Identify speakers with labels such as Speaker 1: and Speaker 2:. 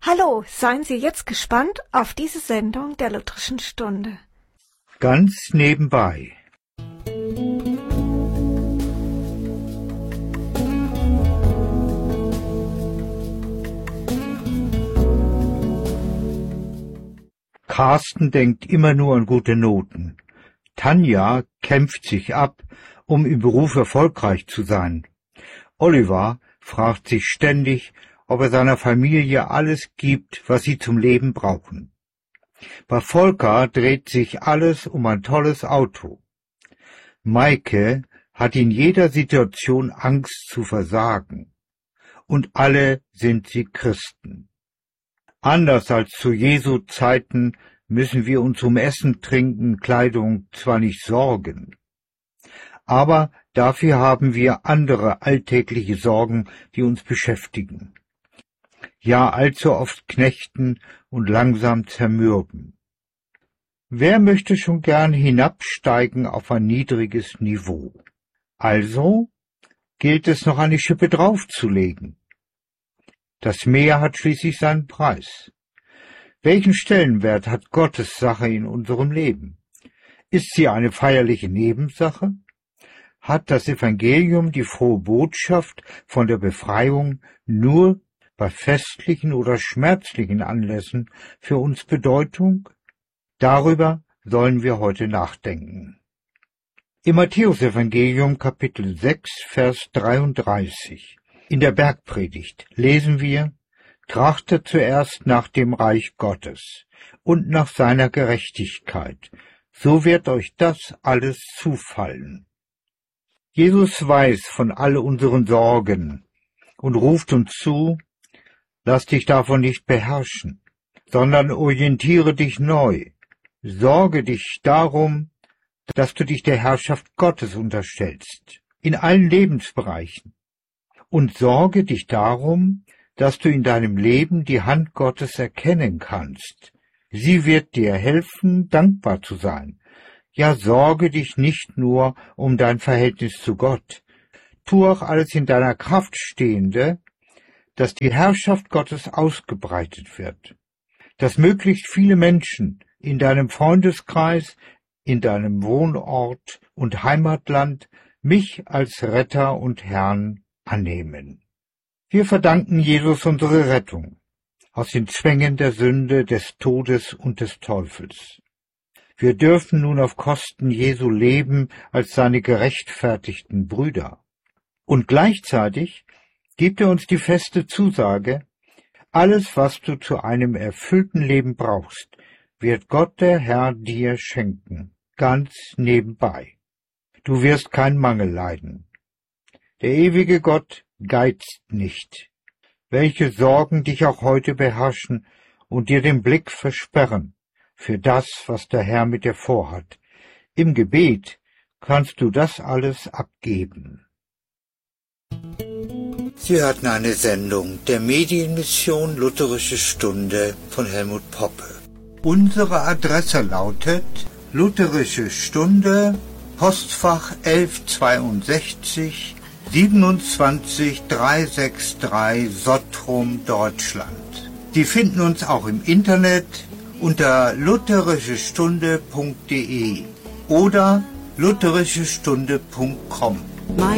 Speaker 1: Hallo, seien Sie jetzt gespannt auf diese Sendung der Lutherischen Stunde.
Speaker 2: Ganz nebenbei. Carsten denkt immer nur an gute Noten. Tanja kämpft sich ab, um im Beruf erfolgreich zu sein. Oliver fragt sich ständig, ob er seiner Familie alles gibt, was sie zum Leben brauchen. Bei Volker dreht sich alles um ein tolles Auto. Maike hat in jeder Situation Angst zu versagen. Und alle sind sie Christen. Anders als zu Jesu Zeiten müssen wir uns um Essen, Trinken, Kleidung zwar nicht sorgen, aber dafür haben wir andere alltägliche Sorgen, die uns beschäftigen. Ja, allzu oft knechten und langsam zermürben. Wer möchte schon gern hinabsteigen auf ein niedriges Niveau? Also gilt es noch eine Schippe draufzulegen. Das Meer hat schließlich seinen Preis. Welchen Stellenwert hat Gottes Sache in unserem Leben? Ist sie eine feierliche Nebensache? Hat das Evangelium, die frohe Botschaft von der Befreiung, nur bei festlichen oder schmerzlichen Anlässen für uns Bedeutung? Darüber sollen wir heute nachdenken. Im Matthäusevangelium Kapitel 6, Vers 33 in der Bergpredigt lesen wir: Trachtet zuerst nach dem Reich Gottes und nach seiner Gerechtigkeit, so wird euch das alles zufallen. Jesus weiß von all unseren Sorgen und ruft uns zu: Lass dich davon nicht beherrschen, sondern orientiere dich neu. Sorge dich darum, dass du dich der Herrschaft Gottes unterstellst, in allen Lebensbereichen. Und sorge dich darum, dass du in deinem Leben die Hand Gottes erkennen kannst. Sie wird dir helfen, dankbar zu sein. Ja, sorge dich nicht nur um dein Verhältnis zu Gott. Tu auch alles in deiner Kraft Stehende, dass die Herrschaft Gottes ausgebreitet wird, dass möglichst viele Menschen in deinem Freundeskreis, in deinem Wohnort und Heimatland mich als Retter und Herrn annehmen. Wir verdanken Jesus unsere Rettung aus den Zwängen der Sünde, des Todes und des Teufels. Wir dürfen nun auf Kosten Jesu leben als seine gerechtfertigten Brüder. Und gleichzeitig gibt er uns die feste Zusage: Alles, was du zu einem erfüllten Leben brauchst, wird Gott der Herr dir schenken, ganz nebenbei. Du wirst keinen Mangel leiden. Der ewige Gott geizt nicht. Welche Sorgen dich auch heute beherrschen und dir den Blick versperren für das, was der Herr mit dir vorhat. Im Gebet kannst du das alles abgeben. Sie hörten eine Sendung der Medienmission Lutherische Stunde von Helmut Poppe. Unsere Adresse lautet Lutherische Stunde, Postfach 1162, 27363 Sottrum, Deutschland. Sie finden uns auch im Internet unter lutherischestunde.de oder lutherischestunde.com.